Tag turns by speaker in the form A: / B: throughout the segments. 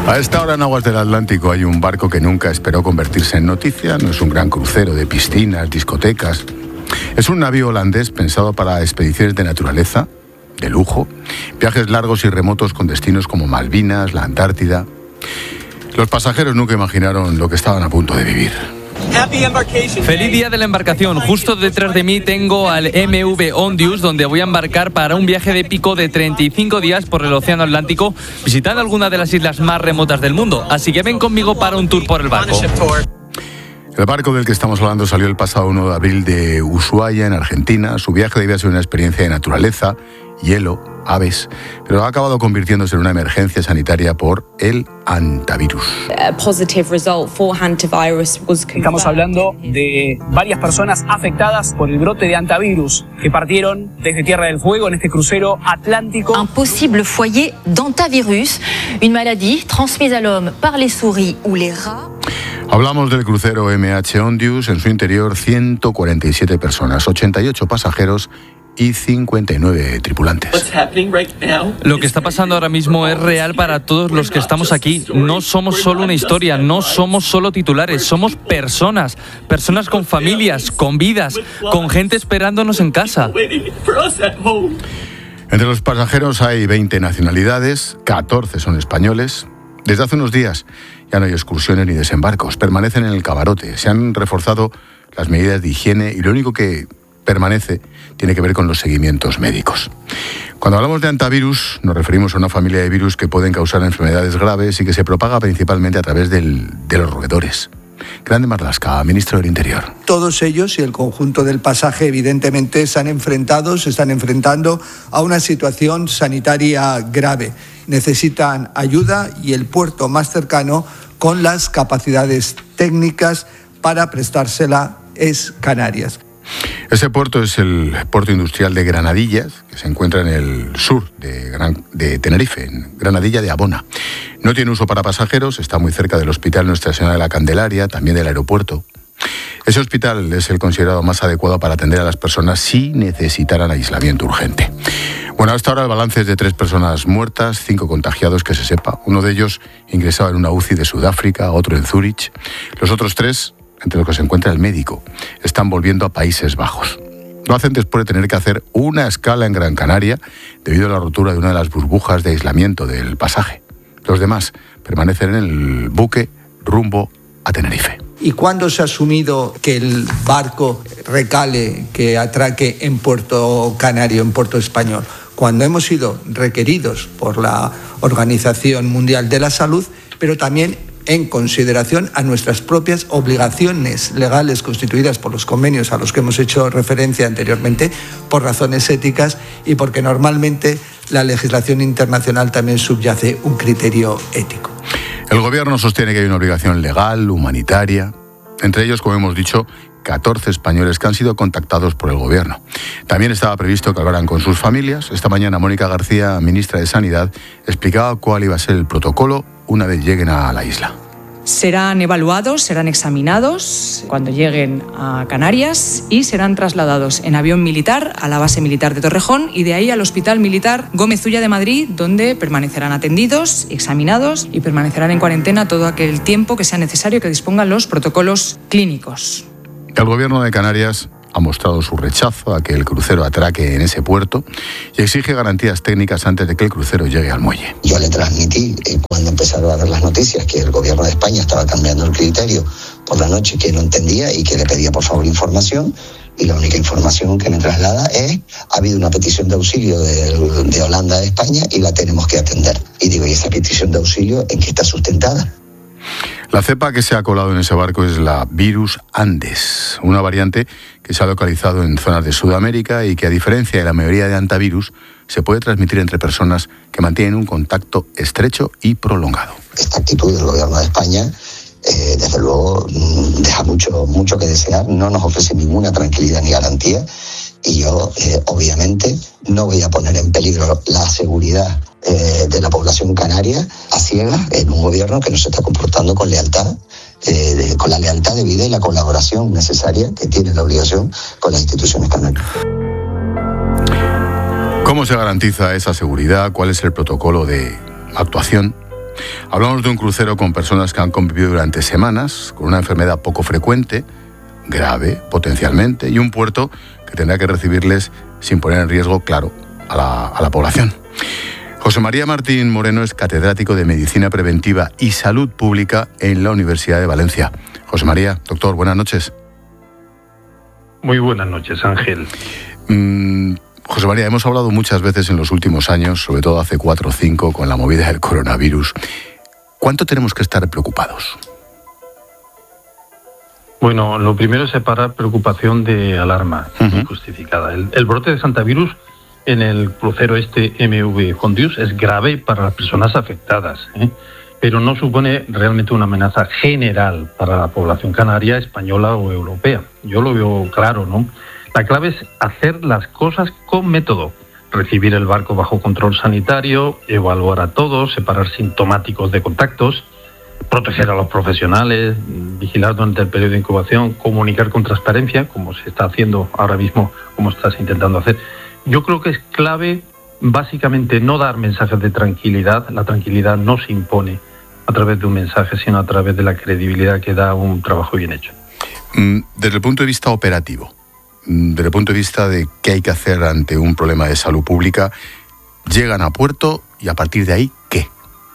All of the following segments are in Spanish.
A: A esta hora en aguas del Atlántico hay un barco que nunca esperó convertirse en noticia. No es un gran crucero de piscinas, discotecas. Es un navío holandés pensado para expediciones de naturaleza, de lujo, viajes largos y remotos con destinos como Malvinas, la Antártida. Los pasajeros nunca imaginaron lo que estaban a punto de vivir.
B: Feliz día de la embarcación. Justo detrás de mí tengo al MV Ondius, donde voy a embarcar para un viaje de épico de 35 días por el Océano Atlántico, visitando alguna de las islas más remotas del mundo. Así que ven conmigo para un tour por el barco.
A: El barco del que estamos hablando salió el pasado 1 de abril de Ushuaia, en Argentina. Su viaje debía ser una experiencia de naturaleza, hielo, aves, pero ha acabado convirtiéndose en una emergencia sanitaria por el hantavirus.
C: Estamos hablando de varias personas afectadas por el brote de hantavirus que partieron desde Tierra del Fuego en este crucero atlántico.
D: Un posible foyer d'hantavirus, une maladie transmise à l'homme par les souris ou les rats.
A: Hablamos del crucero MH Ondius, en su interior 147 personas, 88 pasajeros y 59 tripulantes.
B: Lo que está pasando ahora mismo es real para todos los que estamos aquí. No somos solo una historia, no somos solo titulares, somos personas con familias, con vidas, con gente esperándonos en casa.
A: Entre los pasajeros hay 20 nacionalidades, 14 son españoles. Desde hace unos días ya no hay excursiones ni desembarcos, permanecen en el camarote, se han reforzado las medidas de higiene y lo único que permanece tiene que ver con los seguimientos médicos. Cuando hablamos de hantavirus nos referimos a una familia de virus que pueden causar enfermedades graves y que se propaga principalmente a través de los roedores. Grande Marlaska, ministro del Interior.
E: Todos ellos y el conjunto del pasaje evidentemente se están enfrentando a una situación sanitaria grave. Necesitan ayuda y el puerto más cercano con las capacidades técnicas para prestársela es Canarias.
A: Ese puerto es el puerto industrial de Granadillas, que se encuentra en el sur de Tenerife, en Granadilla de Abona. No tiene uso para pasajeros, está muy cerca del Hospital Nuestra Señora de la Candelaria, también del aeropuerto. Ese hospital es el considerado más adecuado para atender a las personas si necesitaran aislamiento urgente. Bueno, hasta ahora el balance es de 3 personas muertas, 5 contagiados que se sepa. Uno de ellos ingresado en una UCI de Sudáfrica, otro en Zúrich. Los otros 3, entre los que se encuentra el médico, están volviendo a Países Bajos. Lo hacen después de tener que hacer una escala en Gran Canaria debido a la rotura de una de las burbujas de aislamiento del pasaje. Los demás permanecen en el buque rumbo a Tenerife.
E: ¿Y cuándo se ha asumido que el barco recale, que atraque en Puerto Canario, en Puerto Español? Cuando hemos sido requeridos por la Organización Mundial de la Salud, pero también en consideración a nuestras propias obligaciones legales constituidas por los convenios a los que hemos hecho referencia anteriormente, por razones éticas y porque normalmente la legislación internacional también subyace un criterio ético.
A: El gobierno sostiene que hay una obligación legal, humanitaria. Entre ellos, como hemos dicho, 14 españoles que han sido contactados por el gobierno. También estaba previsto que hablaran con sus familias. Esta mañana Mónica García, ministra de Sanidad, explicaba cuál iba a ser el protocolo una vez lleguen a la isla.
F: Serán evaluados, serán examinados cuando lleguen a Canarias y serán trasladados en avión militar a la base militar de Torrejón y de ahí al Hospital Militar Gómez Ulla de Madrid, donde permanecerán atendidos, examinados y permanecerán en cuarentena todo aquel tiempo que sea necesario que dispongan los protocolos clínicos.
A: El gobierno de Canarias ha mostrado su rechazo a que el crucero atraque en ese puerto y exige garantías técnicas antes de que el crucero llegue al muelle.
G: Yo le transmití cuando empezaron a ver las noticias que el gobierno de España estaba cambiando el criterio por la noche, que no entendía y que le pedía por favor información, y la única información que me traslada es: ha habido una petición de auxilio de Holanda a España y la tenemos que atender. Y digo, ¿y esa petición de auxilio en qué está sustentada?
A: La cepa que se ha colado en ese barco es la virus Andes, una variante que se ha localizado en zonas de Sudamérica y que, a diferencia de la mayoría de hantavirus, se puede transmitir entre personas que mantienen un contacto estrecho y prolongado.
G: Esta actitud del gobierno de España, desde luego, deja mucho que desear, no nos ofrece ninguna tranquilidad ni garantía, y yo, obviamente, no voy a poner en peligro la seguridad de la población canaria a ciegas en un gobierno que no se está comportando con lealtad, con la lealtad debida y la colaboración necesaria que tiene la obligación con las instituciones canarias.
A: ¿Cómo se garantiza esa seguridad? ¿Cuál es el protocolo de actuación? Hablamos de un crucero con personas que han convivido durante semanas con una enfermedad poco frecuente, grave potencialmente, y un puerto que tendrá que recibirles sin poner en riesgo, claro, a la población. José María Martín Moreno es catedrático de Medicina Preventiva y Salud Pública en la Universidad de Valencia. José María, doctor, buenas noches.
H: Muy buenas noches, Ángel.
A: José María, hemos hablado muchas veces en los últimos años, sobre todo hace 4 o 5, con la movida del coronavirus. ¿Cuánto tenemos que estar preocupados?
H: Bueno, lo primero es separar preocupación de alarma injustificada. El brote de Santavirus en el crucero MV Ondius es grave para las personas afectadas, pero no supone realmente una amenaza general para la población canaria, española o europea. Yo lo veo claro, ¿no? La clave es hacer las cosas con método. Recibir el barco bajo control sanitario, evaluar a todos, separar sintomáticos de contactos, proteger a los profesionales, vigilar durante el periodo de incubación, comunicar con transparencia, como se está haciendo ahora mismo, como estás intentando hacer. Yo creo que es clave, básicamente, no dar mensajes de tranquilidad. La tranquilidad no se impone a través de un mensaje, sino a través de la credibilidad que da un trabajo bien hecho.
A: Desde el punto de vista operativo, desde el punto de vista de qué hay que hacer ante un problema de salud pública, llegan a puerto y a partir de ahí, ¿qué?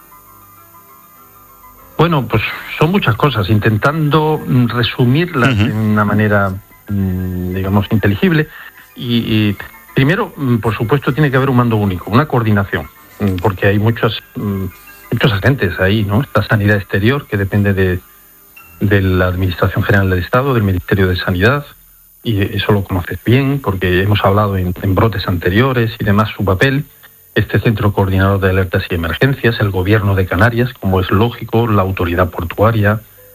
H: Bueno, pues son muchas cosas, intentando resumirlas de una manera, digamos, inteligible. Y primero, por supuesto, tiene que haber un mando único, una coordinación, porque hay muchos agentes ahí, ¿no? Esta sanidad exterior, que depende de la Administración General del Estado, del Ministerio de Sanidad, y eso lo conoces bien, porque hemos hablado en brotes anteriores y demás su papel. Este Centro Coordinador de Alertas y Emergencias, el Gobierno de Canarias, como es lógico, la Autoridad Portuaria,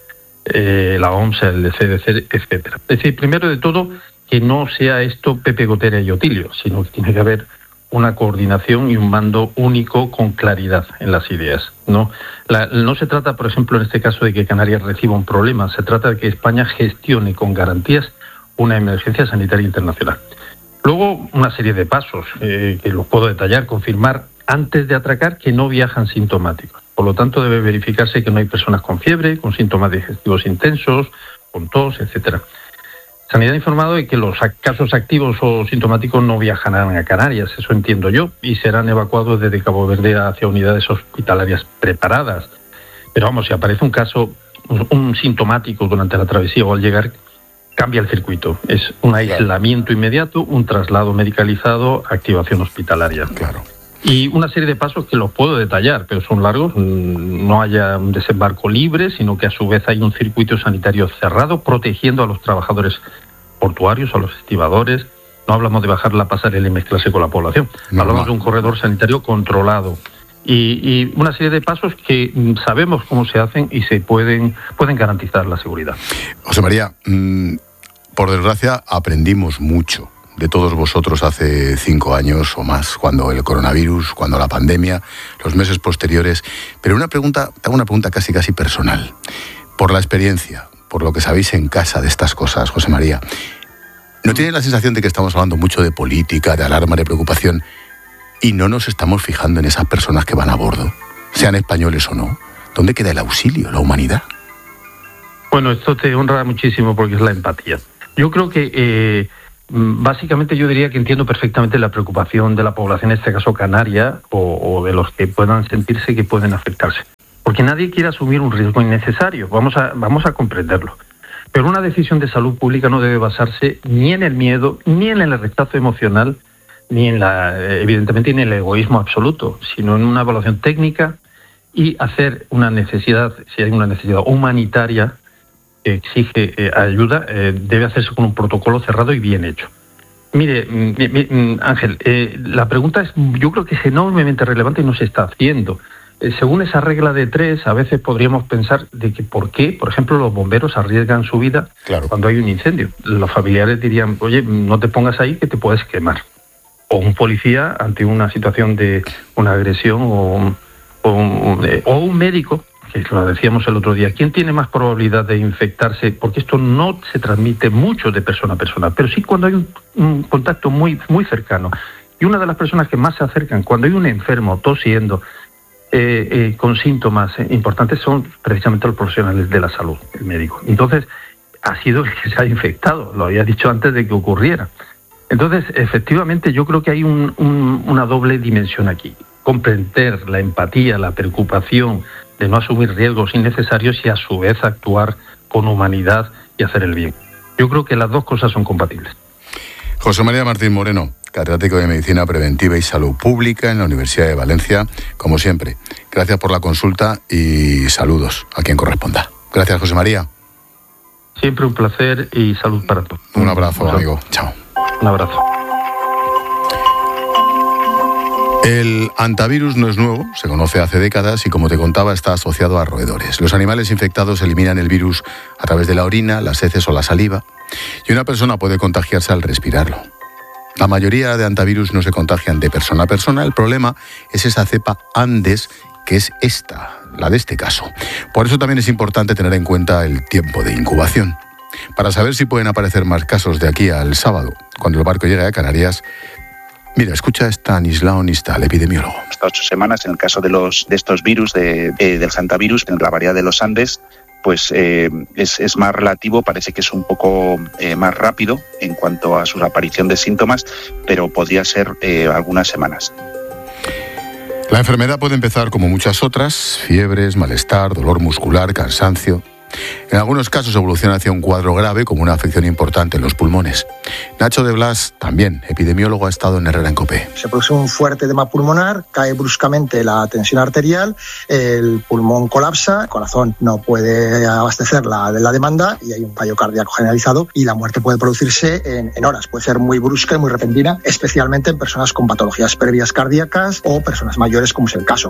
H: la OMS, el CDC, etcétera. Es decir, primero de todo, que no sea esto Pepe Gotera y Otilio, sino que tiene que haber una coordinación y un mando único con claridad en las ideas, ¿no? No se trata, por ejemplo, en este caso, de que Canarias reciba un problema, se trata de que España gestione con garantías una emergencia sanitaria internacional. Luego, una serie de pasos que los puedo detallar, confirmar antes de atracar que no viajan sintomáticos. Por lo tanto, debe verificarse que no hay personas con fiebre, con síntomas digestivos intensos, con tos, etcétera. Sanidad ha informado de que los casos activos o sintomáticos no viajarán a Canarias, eso entiendo yo, y serán evacuados desde Cabo Verde hacia unidades hospitalarias preparadas. Pero vamos, si aparece un caso, un sintomático durante la travesía o al llegar, cambia el circuito. Es un aislamiento inmediato, un traslado medicalizado, activación hospitalaria.
A: Claro.
H: Y una serie de pasos que los puedo detallar, pero son largos. No haya un desembarco libre, sino que a su vez hay un circuito sanitario cerrado, protegiendo a los trabajadores portuarios, a los estibadores. No hablamos de bajar la pasarela y mezclarse con la población. Hablamos de un corredor sanitario controlado. Y una serie de pasos que sabemos cómo se hacen y se pueden garantizar la seguridad.
A: José María, por desgracia aprendimos mucho de todos vosotros hace 5 años o más, cuando el coronavirus, cuando la pandemia, los meses posteriores. Pero te hago una pregunta casi personal. Por la experiencia, por lo que sabéis en casa de estas cosas, José María, ¿no tienes la sensación de que estamos hablando mucho de política, de alarma, de preocupación, y no nos estamos fijando en esas personas que van a bordo, sean españoles o no? ¿Dónde queda el auxilio, la humanidad?
H: Bueno, esto te honra muchísimo porque es la empatía. Yo creo que básicamente yo diría que entiendo perfectamente la preocupación de la población, en este caso canaria, o de los que puedan sentirse que pueden afectarse. Porque nadie quiere asumir un riesgo innecesario, vamos a comprenderlo. Pero una decisión de salud pública no debe basarse ni en el miedo, ni en el rechazo emocional, ni evidentemente en el egoísmo absoluto, sino en una evaluación técnica y hacer una necesidad, si hay una necesidad humanitaria que exige ayuda, debe hacerse con un protocolo cerrado y bien hecho. Mire, Ángel, la pregunta yo creo que es enormemente relevante y no se está haciendo. Según esa regla de 3, a veces podríamos pensar de que por qué, por ejemplo, los bomberos arriesgan su vida cuando hay un incendio. Los familiares dirían, oye, no te pongas ahí que te puedes quemar. O un policía ante una situación de una agresión o un médico, que lo decíamos el otro día, ¿quién tiene más probabilidad de infectarse? Porque esto no se transmite mucho de persona a persona, pero sí cuando hay un contacto muy, muy cercano. Y una de las personas que más se acercan, cuando hay un enfermo tosiendo, con síntomas importantes son precisamente los profesionales de la salud, el médico. Entonces, ha sido el que se ha infectado, lo había dicho antes de que ocurriera. Entonces, efectivamente, yo creo que hay una doble dimensión aquí. Comprender la empatía, la preocupación de no asumir riesgos innecesarios y a su vez actuar con humanidad y hacer el bien. Yo creo que las dos cosas son compatibles.
A: José María Martín Moreno, catedrático de Medicina Preventiva y Salud Pública en la Universidad de Valencia, como siempre. Gracias por la consulta y saludos a quien corresponda. Gracias, José María.
H: Siempre un placer y salud para todos.
A: Un abrazo, amigo. Chao.
H: Un abrazo.
A: El hantavirus no es nuevo, se conoce hace décadas y, como te contaba, está asociado a roedores. Los animales infectados eliminan el virus a través de la orina, las heces o la saliva, y una persona puede contagiarse al respirarlo. La mayoría de hantavirus no se contagian de persona a persona. El problema es esa cepa Andes, que es esta, la de este caso. Por eso también es importante tener en cuenta el tiempo de incubación. Para saber si pueden aparecer más casos de aquí al sábado, cuando el barco llegue a Canarias, mira, escucha a Stanislao Nistal, epidemiólogo.
I: Hasta 8 semanas, en el caso de estos virus, del hantavirus, en la variedad de los Andes, pues es más relativo, parece que es un poco más rápido en cuanto a su aparición de síntomas, pero podría ser algunas semanas.
A: La enfermedad puede empezar como muchas otras: fiebres, malestar, dolor muscular, cansancio. En algunos casos evoluciona hacia un cuadro grave, como una afección importante en los pulmones. Nacho de Blas, también epidemiólogo, ha estado en Herrera en COPE.
J: Se produce un fuerte edema pulmonar, cae bruscamente la tensión arterial, el pulmón colapsa, el corazón no puede abastecer la demanda y hay un fallo cardíaco generalizado, y la muerte puede producirse en horas. Puede ser muy brusca y muy repentina, especialmente en personas con patologías previas cardíacas o personas mayores, como es el caso.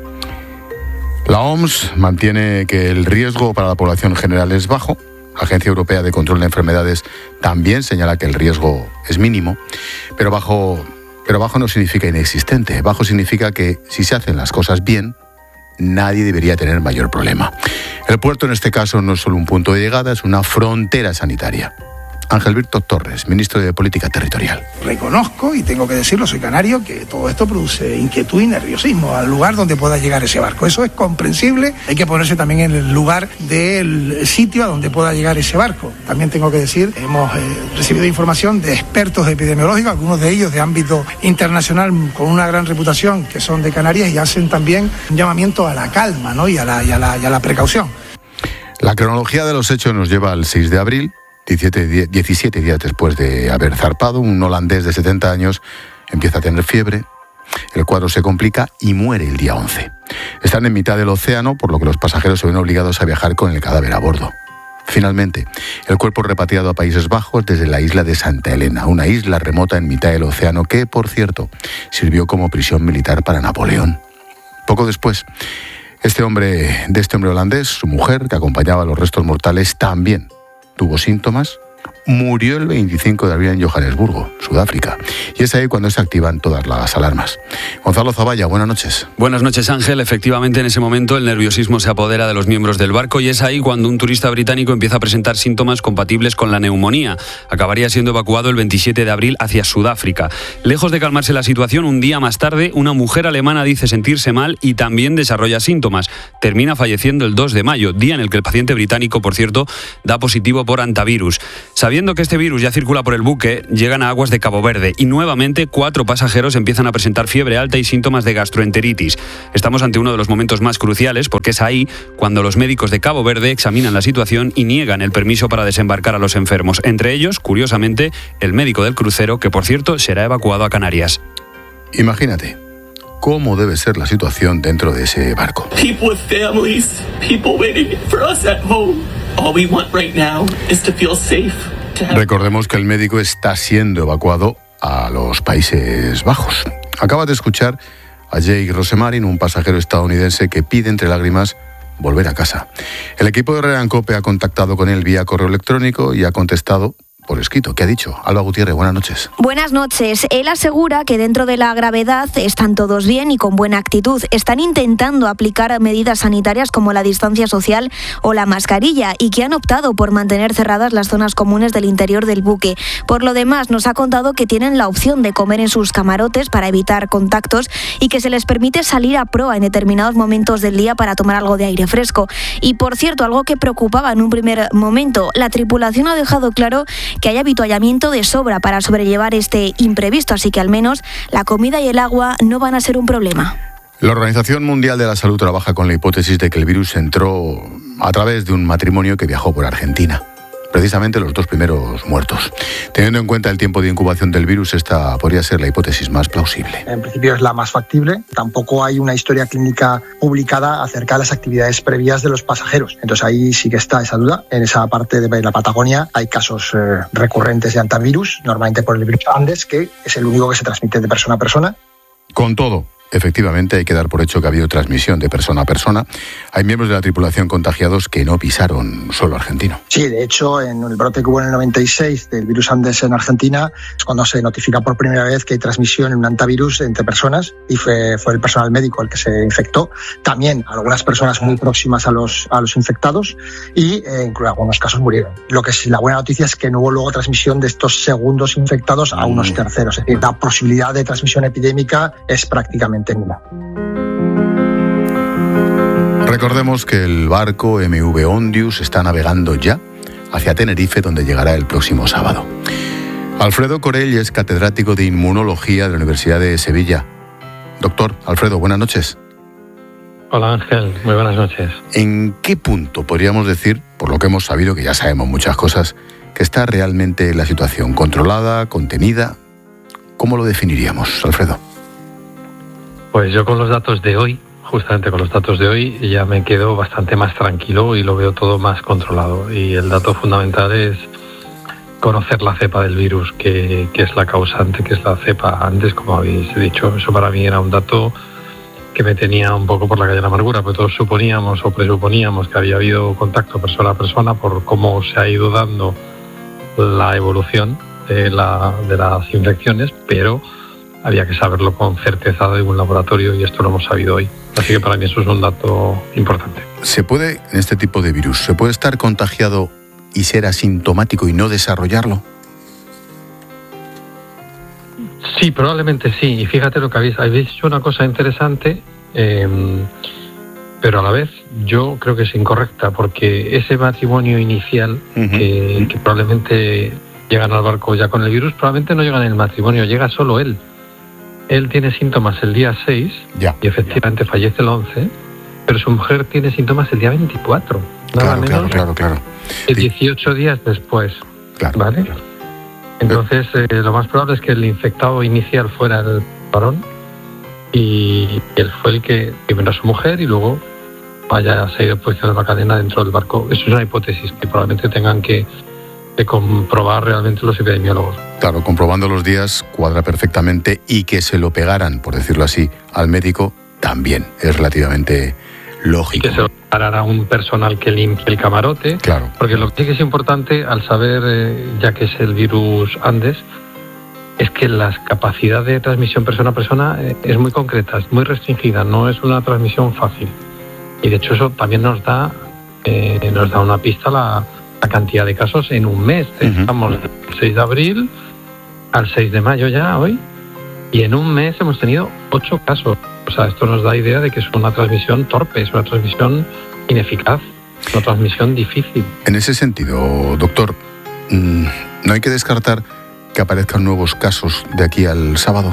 A: La OMS mantiene que el riesgo para la población general es bajo. La Agencia Europea de Control de Enfermedades también señala que el riesgo es mínimo, pero bajo no significa inexistente. Bajo significa que si se hacen las cosas bien, nadie debería tener mayor problema. El puerto en este caso no es solo un punto de llegada, es una frontera sanitaria. Ángel Víctor Torres, ministro de Política Territorial.
K: Reconozco, y tengo que decirlo, soy canario, que todo esto produce inquietud y nerviosismo al lugar donde pueda llegar ese barco. Eso es comprensible. Hay que ponerse también en el lugar del sitio a donde pueda llegar ese barco. También tengo que decir, hemos recibido información de expertos epidemiológicos, algunos de ellos de ámbito internacional con una gran reputación, que son de Canarias, y hacen también un llamamiento a la calma, ¿no? y a la precaución.
A: La cronología de los hechos nos lleva al 6 de abril. 17 días después de haber zarpado, un holandés de 70 años empieza a tener fiebre, el cuadro se complica y muere el día 11. Están en mitad del océano, por lo que los pasajeros se ven obligados a viajar con el cadáver a bordo. Finalmente, el cuerpo es repatriado a Países Bajos desde la isla de Santa Elena, una isla remota en mitad del océano que, por cierto, sirvió como prisión militar para Napoleón. Poco después, de este hombre holandés, su mujer, que acompañaba a los restos mortales, también tuvo síntomas, murió el 25 de abril en Johannesburgo, Sudáfrica. Y es ahí cuando se activan todas las alarmas. Gonzalo Zavalla, buenas noches.
L: Buenas noches, Ángel. Efectivamente, en ese momento el nerviosismo se apodera de los miembros del barco y es ahí cuando un turista británico empieza a presentar síntomas compatibles con la neumonía. Acabaría siendo evacuado el 27 de abril hacia Sudáfrica. Lejos de calmarse la situación, un día más tarde, una mujer alemana dice sentirse mal y también desarrolla síntomas. Termina falleciendo el 2 de mayo, día en el que el paciente británico, por cierto, da positivo por hantavirus. Sabiendo que este virus ya circula por el buque, llegan a aguas de Cabo Verde y nuevamente 4 pasajeros empiezan a presentar fiebre alta y síntomas de gastroenteritis. Estamos ante uno de los momentos más cruciales porque es ahí cuando los médicos de Cabo Verde examinan la situación y niegan el permiso para desembarcar a los enfermos. Entre ellos, curiosamente, el médico del crucero, que por cierto será evacuado a Canarias.
A: Imagínate cómo debe ser la situación dentro de ese barco.
M: People with families, people waiting for us at home. All we want right now is to feel safe.
A: Recordemos que el médico está siendo evacuado a los Países Bajos. Acaba de escuchar a Jake Rosemarin, un pasajero estadounidense que pide entre lágrimas volver a casa. El equipo de Herrera en COPE ha contactado con él vía correo electrónico y ha contestado por escrito. ¿Qué ha dicho? Alba Gutiérrez, buenas noches.
N: Buenas noches. Él asegura que dentro de la gravedad están todos bien y con buena actitud. Están intentando aplicar medidas sanitarias como la distancia social o la mascarilla y que han optado por mantener cerradas las zonas comunes del interior del buque. Por lo demás, nos ha contado que tienen la opción de comer en sus camarotes para evitar contactos y que se les permite salir a proa en determinados momentos del día para tomar algo de aire fresco. Y por cierto, algo que preocupaba en un primer momento, la tripulación ha dejado claro que hay avituallamiento de sobra para sobrellevar este imprevisto, así que al menos la comida y el agua no van a ser un problema.
A: La Organización Mundial de la Salud trabaja con la hipótesis de que el virus entró a través de un matrimonio que viajó por Argentina. Precisamente los 2 primeros muertos. Teniendo en cuenta el tiempo de incubación del virus, esta podría ser la hipótesis más plausible.
J: En principio es la más factible. Tampoco hay una historia clínica publicada acerca de las actividades previas de los pasajeros. Entonces ahí sí que está esa duda. En esa parte de la Patagonia hay casos recurrentes de hantavirus, normalmente por el virus Andes, que es el único que se transmite de persona a persona.
A: Con todo, efectivamente, hay que dar por hecho que ha habido transmisión de persona a persona. Hay miembros de la tripulación contagiados que no pisaron suelo argentino.
J: Sí, de hecho, en el brote que hubo en el 96 del virus Andes en Argentina, es cuando se notifica por primera vez que hay transmisión en un hantavirus entre personas y fue el personal médico el que se infectó. También algunas personas muy próximas a los infectados y en algunos casos murieron. Lo que es la buena noticia es que no hubo luego transmisión de estos segundos infectados a unos terceros. Es decir, la posibilidad de transmisión epidémica es prácticamente nula.
A: Recordemos que el barco MV Ondius está navegando ya hacia Tenerife, donde llegará el próximo sábado. Alfredo Corell es catedrático de Inmunología de la Universidad de Sevilla. Doctor Alfredo, buenas noches.
H: Hola Ángel, muy buenas noches.
A: ¿En qué punto podríamos decir, por lo que hemos sabido, que ya sabemos muchas cosas, que está realmente la situación controlada, contenida? ¿Cómo lo definiríamos, Alfredo?
H: Pues yo con los datos de hoy, justamente con los datos de hoy, ya me quedo bastante más tranquilo y lo veo todo más controlado. Y el dato fundamental es conocer la cepa del virus, que es la causante, que es la cepa Andes, como habéis dicho. Eso para mí era un dato que me tenía un poco por la calle de la amargura, porque todos suponíamos o presuponíamos que había habido contacto persona a persona por cómo se ha ido dando la evolución de las infecciones, pero había que saberlo con certeza de un laboratorio y esto lo hemos sabido hoy. Así que para mí eso es un dato importante.
A: ¿Se puede, en este tipo de virus, se puede estar contagiado y ser asintomático y no desarrollarlo?
H: Sí, probablemente sí. Y fíjate lo que habéis dicho una cosa interesante, pero a la vez yo creo que es incorrecta, porque ese matrimonio inicial que probablemente llegan al barco ya con el virus, probablemente no llegan en el matrimonio, llega solo él. Él tiene síntomas el día 6 y efectivamente fallece el 11, pero su mujer tiene síntomas el día 24. Nada menos
A: claro.
H: 18 días después. ¿Vale? Entonces, lo más probable es que el infectado inicial fuera el varón y él fue el que primero a su mujer y luego haya seguido posicionando la cadena dentro del barco. Eso es una hipótesis que probablemente tengan que comprobar realmente los epidemiólogos.
A: Claro, comprobando los días cuadra perfectamente, y que se lo pegaran, por decirlo así, al médico también es relativamente lógico.
H: Y que se lo pegará a un personal que limpie el camarote.
A: Claro.
H: Porque lo que sí que es importante al saber, ya que es el virus Andes, es que la capacidad de transmisión persona a persona es muy concreta, es muy restringida, no es una transmisión fácil. Y de hecho eso también nos da una pista la cantidad de casos en un mes. Estamos del 6 de abril al 6 de mayo ya hoy, y en un mes hemos tenido 8 casos. O sea, esto nos da idea de que es una transmisión torpe, es una transmisión ineficaz, una transmisión difícil.
A: En ese sentido, doctor, ¿no hay que descartar que aparezcan nuevos casos de aquí al sábado?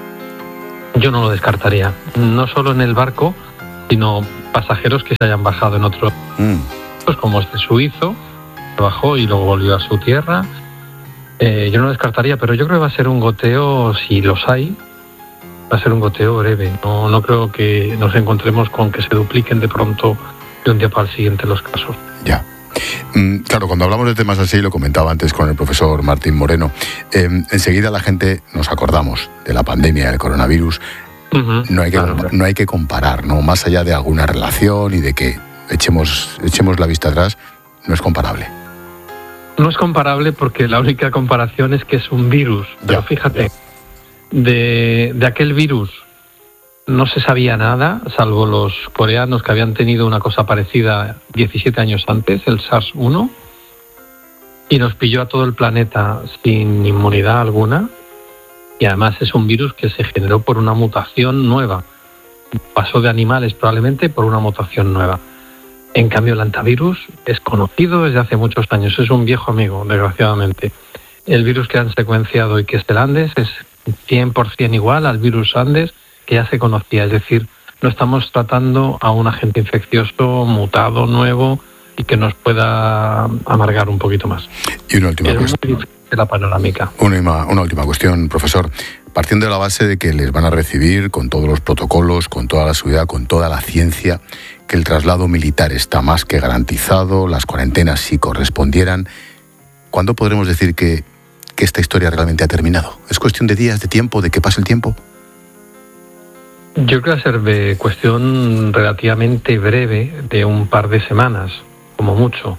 H: Yo no lo descartaría, no solo en el barco, sino pasajeros que se hayan bajado en otros, como este suizo, que bajó y luego volvió a su tierra. Yo no lo descartaría, pero yo creo que va a ser un goteo, si los hay, va a ser un goteo breve. No creo que nos encontremos con que se dupliquen de pronto de un día para el siguiente los casos.
A: Ya. Claro, cuando hablamos de temas así, lo comentaba antes con el profesor Martín Moreno, enseguida la gente nos acordamos de la pandemia del coronavirus. No hay que comparar, ¿no? Más allá de alguna relación y de que echemos la vista atrás, no es comparable.
H: No es comparable porque la única comparación es que es un virus. Pero fíjate, de aquel virus no se sabía nada, salvo los coreanos que habían tenido una cosa parecida 17 años antes, el SARS-1, y nos pilló a todo el planeta sin inmunidad alguna. Y además es un virus que se generó por una mutación nueva. Pasó de animales probablemente por una mutación nueva. En cambio, el hantavirus es conocido desde hace muchos años. Es un viejo amigo, desgraciadamente. El virus que han secuenciado y que es el Andes es 100% igual al virus Andes que ya se conocía. Es decir, no estamos tratando a un agente infeccioso mutado, nuevo, y que nos pueda amargar un poquito más.
A: Y una última cuestión.
H: La panorámica.
A: Una última cuestión, profesor. Partiendo de la base de que les van a recibir con todos los protocolos, con toda la seguridad, con toda la ciencia, que el traslado militar está más que garantizado, las cuarentenas sí correspondieran, ¿cuándo podremos decir que esta historia realmente ha terminado? ¿Es cuestión de días, de tiempo, de que pase el tiempo?
H: Yo creo que va a ser cuestión relativamente breve, de un par de semanas, como mucho.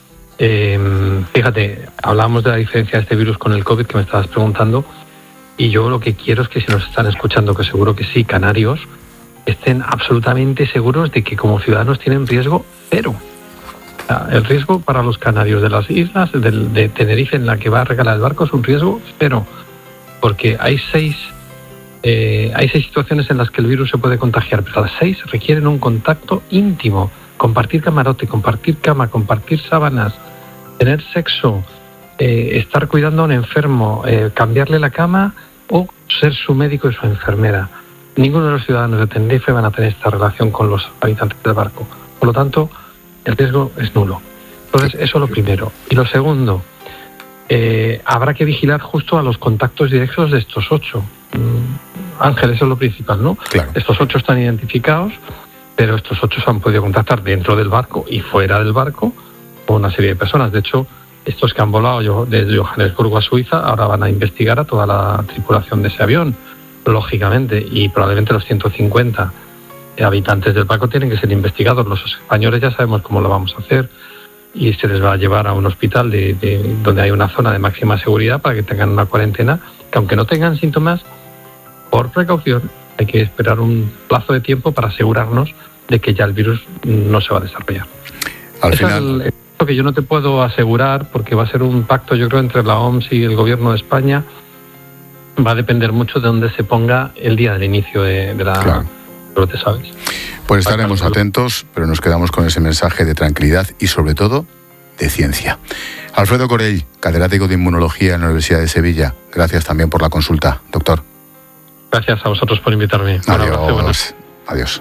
H: Fíjate, hablábamos de la diferencia de este virus con el COVID que me estabas preguntando, y yo lo que quiero es que si nos están escuchando, que seguro que sí, canarios, estén absolutamente seguros de que como ciudadanos tienen riesgo cero. O sea, el riesgo para los canarios de las islas, de Tenerife, en la que va a regalar el barco, es un riesgo cero, porque hay seis situaciones en las que el virus se puede contagiar, pero las 6 requieren un contacto íntimo. Compartir camarote, compartir cama, compartir sábanas, tener sexo, estar cuidando a un enfermo, cambiarle la cama o ser su médico y su enfermera. Ninguno de los ciudadanos de Tenerife van a tener esta relación con los habitantes del barco. Por lo tanto, el riesgo es nulo. Entonces, eso es lo primero. Y lo segundo, habrá que vigilar justo a los contactos directos de estos 8. Ángel, eso es lo principal, ¿no? Claro. Estos 8 están identificados, pero estos 8 se han podido contactar dentro del barco y fuera del barco con una serie de personas. De hecho, estos que han volado desde Johannesburgo a Suiza ahora van a investigar a toda la tripulación de ese avión, lógicamente, y probablemente los 150 habitantes del barco tienen que ser investigados. Los españoles ya sabemos cómo lo vamos a hacer y se les va a llevar a un hospital donde hay una zona de máxima seguridad para que tengan una cuarentena, que aunque no tengan síntomas, por precaución, hay que esperar un plazo de tiempo para asegurarnos de que ya el virus no se va a desarrollar.
A: Al final,
H: es lo que yo no te puedo asegurar, porque va a ser un pacto, yo creo, entre la OMS y el gobierno de España. Va a depender mucho de dónde se ponga el día del inicio de la brote, ¿sabes?
A: Pues estaremos atentos, pero nos quedamos con ese mensaje de tranquilidad y, sobre todo, de ciencia. Alfredo Corell, catedrático de Inmunología en la Universidad de Sevilla. Gracias también por la consulta, doctor.
H: Gracias a vosotros por invitarme.
A: Adiós. Adiós.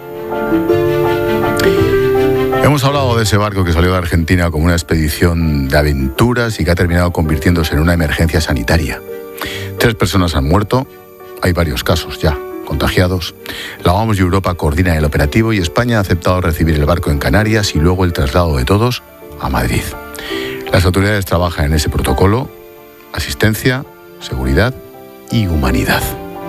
A: Hemos hablado de ese barco que salió de Argentina como una expedición de aventuras y que ha terminado convirtiéndose en una emergencia sanitaria. 3 personas han muerto, hay varios casos ya contagiados. La OMS y Europa coordinan el operativo y España ha aceptado recibir el barco en Canarias y luego el traslado de todos a Madrid. Las autoridades trabajan en ese protocolo: asistencia, seguridad y humanidad.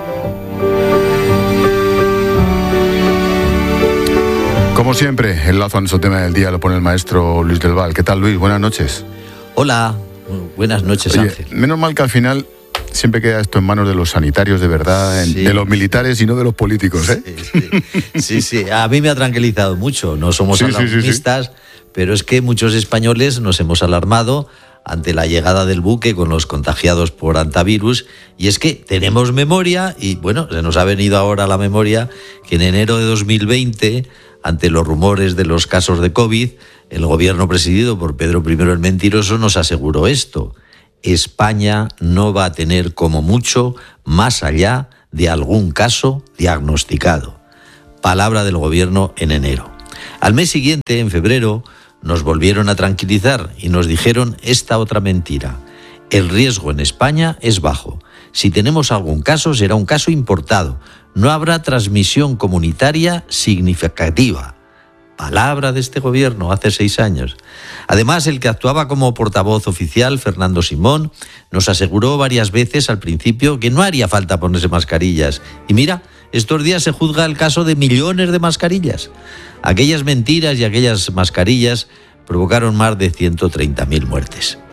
A: Como siempre, el lazo a nuestro tema del día lo pone el maestro Luis del Val. ¿Qué tal, Luis? Buenas noches.
O: Hola, buenas noches,
A: Oye,
O: Ángel.
A: Menos mal que al final siempre queda esto en manos de los sanitarios de verdad, sí, de los militares y no de los políticos, ¿eh?
O: Sí. A mí me ha tranquilizado mucho. No somos alarmistas, pero es que muchos españoles nos hemos alarmado ante la llegada del buque con los contagiados por hantavirus, y es que tenemos memoria, y bueno, se nos ha venido ahora a la memoria que en enero de 2020, ante los rumores de los casos de COVID, el gobierno presidido por Pedro I el Mentiroso nos aseguró esto: España no va a tener como mucho más allá de algún caso diagnosticado. Palabra del gobierno en enero. Al mes siguiente, en febrero, nos volvieron a tranquilizar y nos dijeron esta otra mentira: el riesgo en España es bajo. Si tenemos algún caso, será un caso importado. No habrá transmisión comunitaria significativa. Palabra de este gobierno hace 6 años. Además, el que actuaba como portavoz oficial, Fernando Simón, nos aseguró varias veces al principio que no haría falta ponerse mascarillas. Y mira, estos días se juzga el caso de millones de mascarillas. Aquellas mentiras y aquellas mascarillas provocaron más de 130.000 muertes.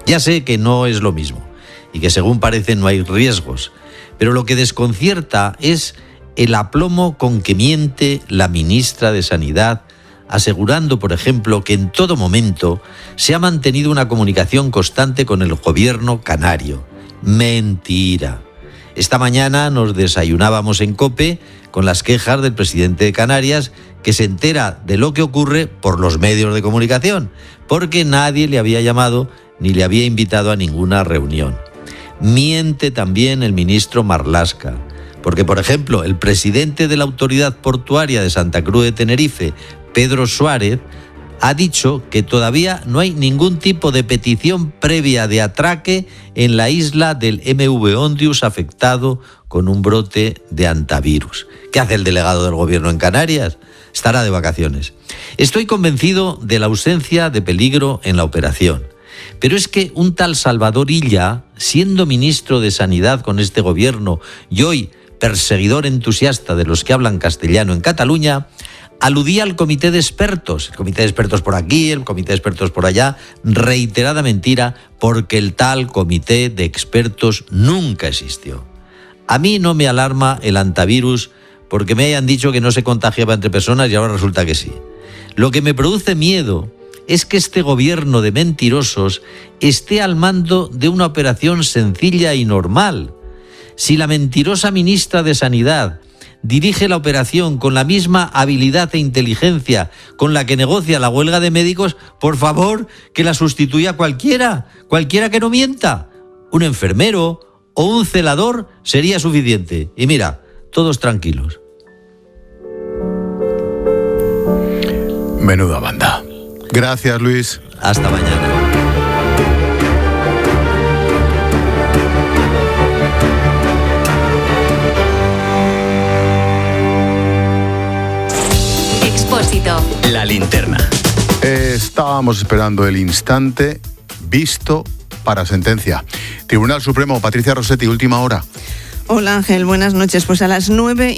O: Ya sé que no es lo mismo y que según parece no hay riesgos, pero lo que desconcierta es el aplomo con que miente la ministra de Sanidad, asegurando, por ejemplo, que en todo momento se ha mantenido una comunicación constante con el gobierno canario. Mentira. Esta mañana nos desayunábamos en COPE con las quejas del presidente de Canarias, que se entera de lo que ocurre por los medios de comunicación, porque nadie le había llamado ni le había invitado a ninguna reunión. Miente también el ministro Marlaska, porque, por ejemplo, el presidente de la Autoridad Portuaria de Santa Cruz de Tenerife, Pedro Suárez, ha dicho que todavía no hay ningún tipo de petición previa de atraque en la isla del MV Ondius afectado con un brote de hantavirus. ¿Qué hace el delegado del gobierno en Canarias? Estará de vacaciones. Estoy convencido de la ausencia de peligro en la operación. Pero es que un tal Salvador Illa, siendo ministro de Sanidad con este gobierno y hoy perseguidor entusiasta de los que hablan castellano en Cataluña, aludía al comité de expertos. El comité de expertos por aquí, el comité de expertos por allá. Reiterada mentira, porque el tal comité de expertos nunca existió. A mí no me alarma el hantavirus porque me hayan dicho que no se contagiaba entre personas y ahora resulta que sí. Lo que me produce miedo es que este gobierno de mentirosos esté al mando de una operación sencilla y normal. Si la mentirosa ministra de Sanidad dirige la operación con la misma habilidad e inteligencia con la que negocia la huelga de médicos, por favor, que la sustituya cualquiera que no mienta. Un enfermero o un celador sería suficiente. Y mira, todos tranquilos.
A: Menuda banda. Gracias, Luis.
O: Hasta mañana.
P: La linterna.
A: Estábamos esperando el instante visto para sentencia. Tribunal Supremo, Patricia Rossetti, última hora.
Q: Hola Ángel, buenas noches. Pues a las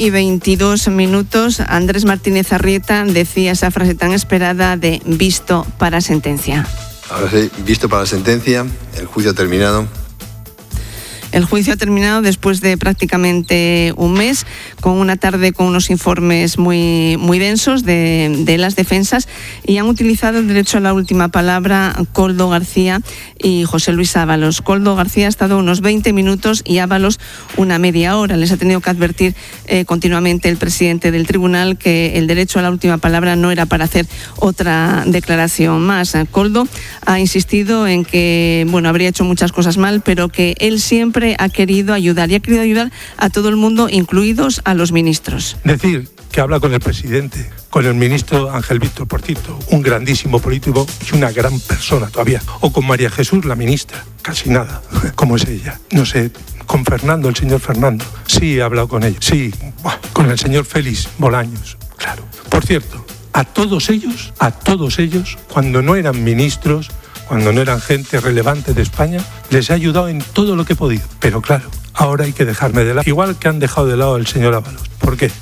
Q: 9:22 Andrés Martínez Arrieta decía esa frase tan esperada de visto para sentencia.
R: Ahora sí, visto para sentencia, el juicio ha terminado.
Q: El juicio ha terminado después de prácticamente un mes, con una tarde con unos informes muy densos de las defensas, y han utilizado el derecho a la última palabra Koldo García y José Luis Ábalos. Koldo García ha estado unos 20 minutos y Ábalos una media hora. Les ha tenido que advertir continuamente el presidente del tribunal que el derecho a la última palabra no era para hacer otra declaración más. Koldo ha insistido en que, habría hecho muchas cosas mal, pero que él siempre ha querido ayudar y ha querido ayudar a todo el mundo, incluidos a los ministros.
K: Decir que habla con el presidente, con el ministro Ángel Víctor Portillo, un grandísimo político y una gran persona todavía, o con María Jesús, la ministra, casi nada, como es ella. No sé, con Fernando, el señor Fernando, sí he hablado con ella, sí, con el señor Félix Bolaños, claro. Por cierto, a todos ellos, cuando no eran ministros, cuando no eran gente relevante de España, les he ayudado en todo lo que he podido. Pero claro, ahora hay que dejarme de lado, igual que han dejado de lado al señor Ábalos. ¿Por qué?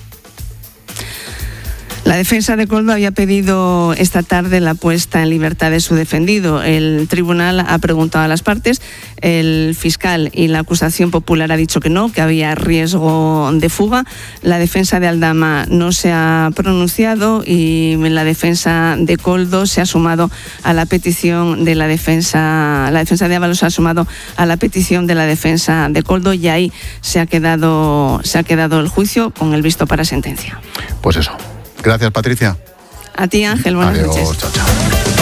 Q: La defensa de Koldo había pedido esta tarde la puesta en libertad de su defendido. El tribunal ha preguntado a las partes, el fiscal y la acusación popular ha dicho que no, que había riesgo de fuga. La defensa de Aldama no se ha pronunciado y la defensa de Koldo se ha sumado a la petición de la defensa de Ábalos ha sumado a la petición de la defensa de Koldo, y ahí se ha quedado el juicio con el visto para sentencia.
A: Pues eso. Gracias, Patricia.
Q: A ti, Ángel. Buenas noches.
A: Adiós, chao, chao.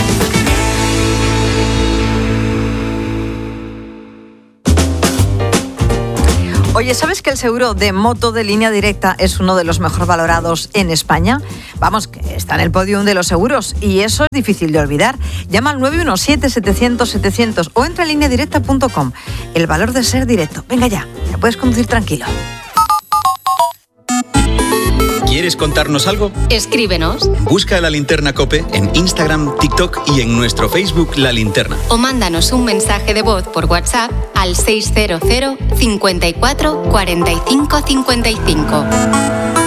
S: Oye, ¿sabes que el seguro de moto de Línea Directa es uno de los mejor valorados en España? Vamos, que está en el podium de los seguros y eso es difícil de olvidar. Llama al 917-700-700 o entra en lineadirecta.com. El valor de ser directo. Venga ya puedes conducir tranquilo.
P: ¿Quieres contarnos algo?
T: Escríbenos.
P: Busca La Linterna COPE en Instagram, TikTok y en nuestro Facebook La Linterna.
T: O mándanos un mensaje de voz por WhatsApp al 600 54 45 55.